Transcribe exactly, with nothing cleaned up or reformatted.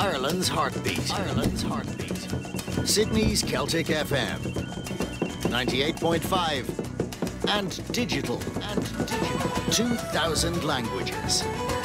Ireland's heartbeat. Ireland's heartbeat. Sydney's Celtic F M. ninety-eight point five. And digital. And digital. two thousand languages.